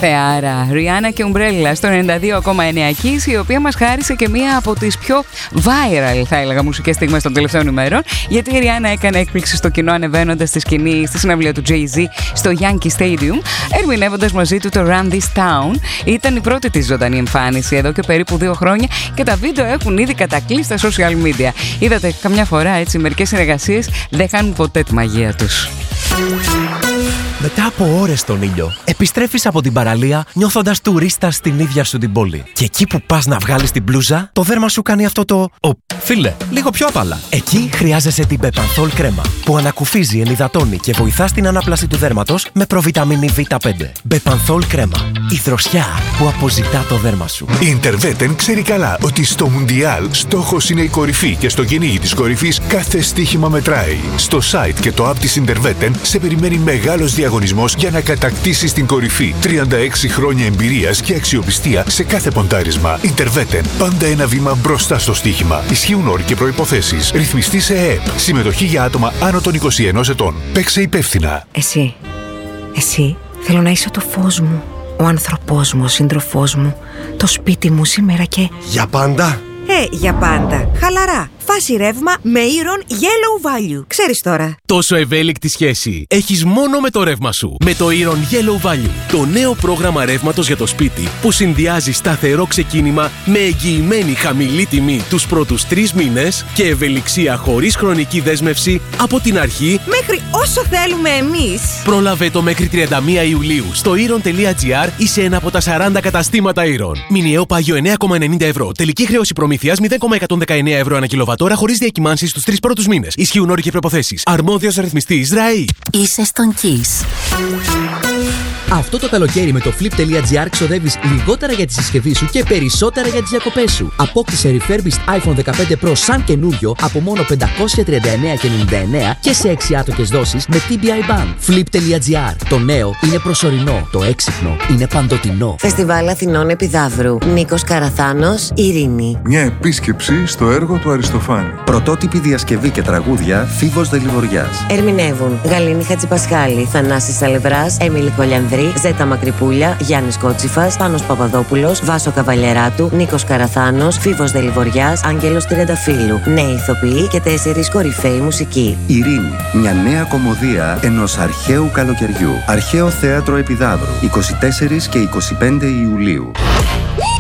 Θεάρα, Ριάννα και Ουμπρέλα στο 92,9 Kiss, η οποία μας χάρισε και μία από τις πιο viral, θα έλεγα, μουσικές στιγμές των τελευταίων ημερών, γιατί η Ριάννα έκανε έκπληξη στο κοινό ανεβαίνοντας στη σκηνή στη συναυλία του Jay-Z στο Yankee Stadium, ερμηνεύοντας μαζί του το Run This Town. Ήταν η πρώτη της ζωντανή εμφάνιση εδώ και περίπου 2 χρόνια και τα βίντεο έχουν ήδη κατακλείσει στα social media. Είδατε, καμιά φορά έτσι μερικές συνεργασίες δεν χάνουν ποτέ τη μαγεία τους. Μετά από ώρες στον ήλιο, επιστρέφεις από την παραλία νιώθοντας τουρίστας στην ίδια σου την πόλη. Και εκεί που πας να βγάλεις την μπλούζα, το δέρμα σου κάνει αυτό το φίλε, λίγο πιο απαλά. Εκεί χρειάζεσαι την Bepanthol κρέμα, που ανακουφίζει, ενυδατώνει και βοηθά στην ανάπλαση του δέρματος με προβιταμίνη Β5. Bepanthol κρέμα. Η δροσιά που αποζητά το δέρμα σου. Η Interveten ξέρει καλά ότι στο Μουντιάλ στόχος είναι η κορυφή και στο κυνήγι της κορυφής κάθε στοίχημα μετράει. Στο site και το app της Interveten σε περιμένει μεγάλος διαγωνισμός για να κατακτήσεις την κορυφή. 36 χρόνια εμπειρίας και αξιοπιστία σε κάθε ποντάρισμα. Interveten. Πάντα ένα βήμα μπροστά στο στοίχημα. Ισχύουν όροι και προϋποθέσεις. Ρυθμιστή σε ΕΕΠ. Συμμετοχή για άτομα άνω των 21 ετών. Παίξε υπεύθυνα. Εσύ, θέλω να είσαι το φως μου, ο άνθρωπός μου, ο σύντροφός μου, το σπίτι μου σήμερα και... Για πάντα. Για πάντα. Χαλαρά. Φάση ρεύμα με Iron Yellow Value. Ξέρεις τώρα. Τόσο ευέλικτη σχέση έχεις μόνο με το ρεύμα σου. Με το Iron Yellow Value. Το νέο πρόγραμμα ρεύματος για το σπίτι που συνδυάζει σταθερό ξεκίνημα με εγγυημένη χαμηλή τιμή τους πρώτους 3 μήνες και ευελιξία χωρίς χρονική δέσμευση από την αρχή Μέχρι όσο θέλουμε εμείς. Πρόλαβε το μέχρι 31 Ιουλίου στο iron.gr ή σε ένα από τα 40 καταστήματα Iron. Μηνιαίο πάγιο 9,90 ευρώ. Τελική χρέωση προμήθειας 0,119 ευρώ ανά κιλοβατόρα χωρίς διακυμάνσεις στους 3 πρώτους μήνες. Ισχύουν όροι και προϋποθέσεις. Αρμόδιος ρυθμιστής ΡΑΗ. Είσαι στον Kiss. Αυτό το καλοκαίρι με το flip.gr ξοδεύεις λιγότερα για τη συσκευή σου και περισσότερα για τις διακοπές σου. Απόκτησε refurbished iPhone 15 Pro σαν καινούριο από μόνο 539,99 και σε 6 άτοκες δόσεις με TBI Ban. Flip.gr. Το νέο είναι προσωρινό. Το έξυπνο είναι παντοτινό. Φεστιβάλ Αθηνών Επιδαύρου. Νίκος Καραθάνος, Ειρήνη. Μια επίσκεψη στο έργο του Αριστοφάνη. Πρωτότυπη διασκευή και τραγούδια Φίβος Δελιβοριάς. Ερμηνεύουν Γαλήνη Χατζηπασχάλη, Θανάσης Σαλευράς, Έμιλη Κολιανδρή, Ζέτα Μακρυπούλια, Γιάννης Κότσιφας, Πάνος Παπαδόπουλος, Βάσο Καβαλιεράτου, Νίκος Καραθάνος, Φίβος Δελιβοριάς, Άγγελος Τριανταφύλου. Νέοι ηθοποιοί και 4 κορυφαίοι μουσικοί. Ειρήνη. Μια νέα κωμωδία ενός αρχαίου καλοκαιριού. Αρχαίο Θέατρο Επιδαύρου. 24 και 25 Ιουλίου.